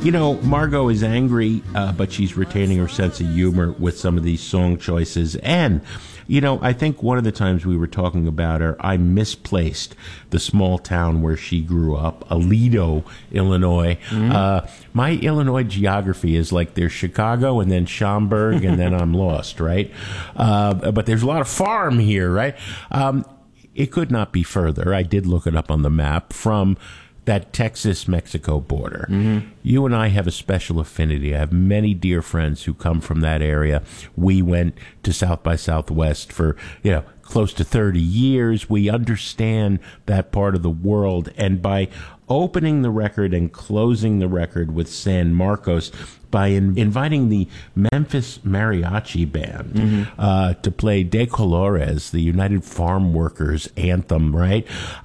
Margot is angry, but she's retaining her sense of humor with some of these song choices. And, I think one of the times we were talking about her, I misplaced the small town where she grew up, Aledo, Illinois. My Illinois geography is like there's Chicago and then Schaumburg and then I'm lost, right? But there's a lot of farm here, right? It could not be further. I did look it up on the map from that Texas-Mexico border. You and I have a special affinity. I have many dear friends who come from that area. We went to South by Southwest for, close to 30 years. We understand that part of the world. And by opening the record and closing the record with San Marcos, by inviting the Memphis Mariachi Band to play De Colores, the United Farm Workers anthem, right?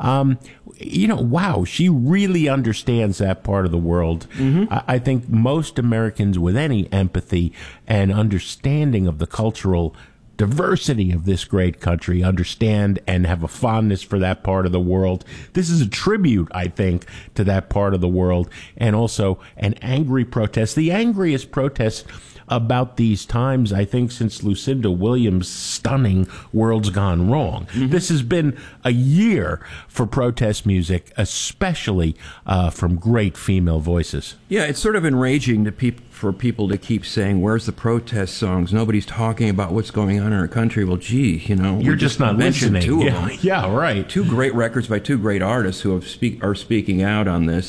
Wow, she really understands that part of the world. I think most Americans with any empathy and understanding of the cultural diversity of this great country understand and have a fondness for that part of the world. This is a tribute, I think, to that part of the world, and also an angry protest, the angriest protest about these times, I think, since Lucinda Williams' stunning World's Gone Wrong. This has been a year for protest music, especially from great female voices. Yeah, it's sort of enraging for people to keep saying, where's the protest songs? Nobody's talking about what's going on in our country. Well, gee, You're just not listening. Two of them. Yeah, right. Two great records by two great artists who are speaking out on this.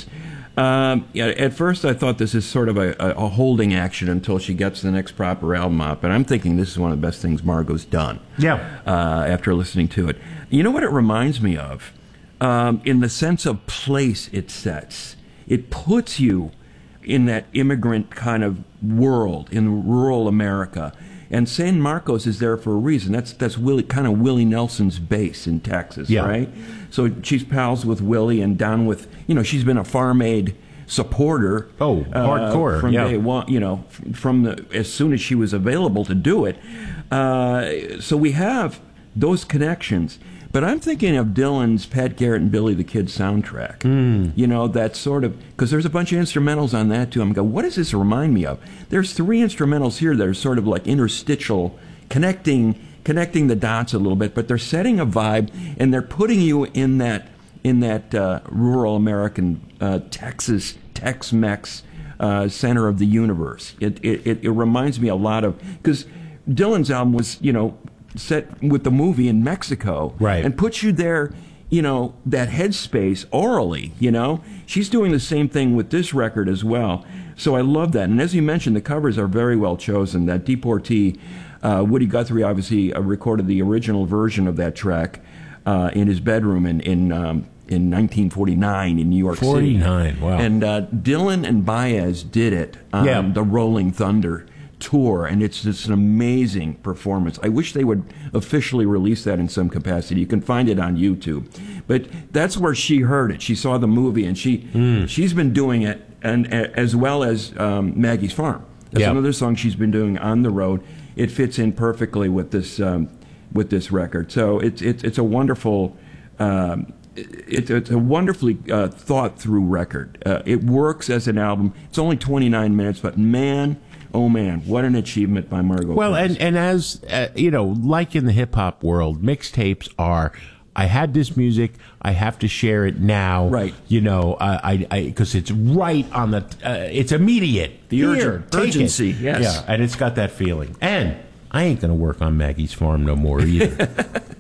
At first I thought this is sort of a holding action until she gets the next proper album up, and I'm thinking this is one of the best things Margot's done. Yeah. After listening to it. You know what it reminds me of? In the sense of place it sets. It puts you in that immigrant kind of world, in rural America. And San Marcos is there for a reason. That's Willie Nelson's base in Texas, right? So she's pals with Willie and down with, she's been a Farm Aid supporter. Oh, hardcore. From day one, as soon as she was available to do it. So we have those connections. But I'm thinking of Dylan's Pat Garrett and Billy the Kid soundtrack. That sort of, because there's a bunch of instrumentals on that too. I'm going, what does this remind me of? There's three instrumentals here that are sort of like interstitial, connecting the dots a little bit, but they're setting a vibe and they're putting you in that rural American Texas, Tex-Mex center of the universe. It reminds me a lot of, because Dylan's album was, set with the movie in Mexico, right, and puts you there, that headspace orally, She's doing the same thing with this record as well. So I love that. And as you mentioned, the covers are very well chosen. That Deportee, Woody Guthrie obviously recorded the original version of that track in his bedroom in 1949 in New York City. 49, wow. And Dylan and Baez did it on the Rolling Thunder tour, and it's an amazing performance. I wish they would officially release that in some capacity. You can find it on YouTube. But that's where she heard it. She saw the movie, and she's been doing it, and as well as Maggie's Farm. That's another song she's been doing on the road. It fits in perfectly with this record. So it's a wonderful. It's a wonderfully thought through record. It works as an album. It's only 29 minutes, but man. Oh man, what an achievement by Margot. Well, and as like in the hip hop world, mixtapes are, I had this music, I have to share it now. Right. Because it's right on the, it's immediate. The urgency, yes. Yeah, and it's got that feeling. And I ain't going to work on Maggie's Farm no more either.